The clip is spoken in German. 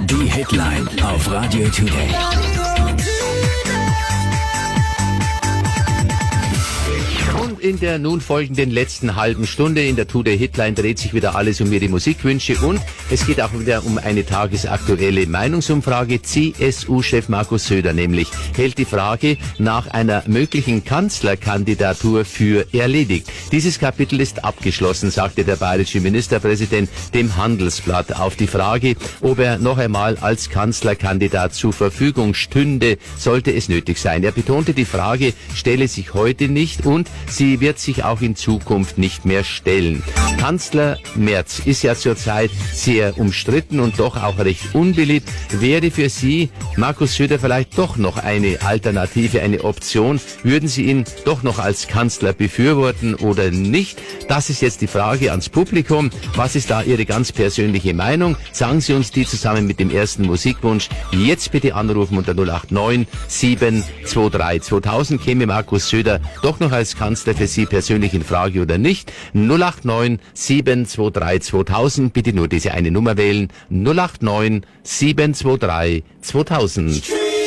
Die Hitline auf Radio Today. Und in der nun folgenden letzten halben Stunde in der Today Hitline dreht sich wieder alles um Ihre Musikwünsche und es geht auch wieder um eine tagesaktuelle Meinungsumfrage. CSU-Chef Markus Söder nämlich hält die Frage nach einer möglichen Kanzlerkandidatur für erledigt. Dieses Kapitel ist abgeschlossen, sagte der bayerische Ministerpräsident dem Handelsblatt auf die Frage, ob er noch einmal als Kanzlerkandidat zur Verfügung stünde, sollte es nötig sein. Er betonte, die Frage stelle sich heute nicht und sie wird sich auch in Zukunft nicht mehr stellen. Kanzler Merz ist ja zurzeit sehr umstritten und doch auch recht unbeliebt. Wäre für Sie Markus Söder vielleicht doch noch eine Alternative, eine Option? Würden Sie ihn doch noch als Kanzler befürworten oder nicht? Das ist jetzt die Frage ans Publikum. Was ist da Ihre ganz persönliche Meinung? Sagen Sie uns die zusammen mit dem ersten Musikwunsch. Jetzt bitte anrufen unter 089 723 2000. Käme Markus Söder doch noch als Kanzler für Sie persönlich in Frage oder nicht? 089 723 2000. Bitte nur diese eine Nummer wählen. 089 723 2000.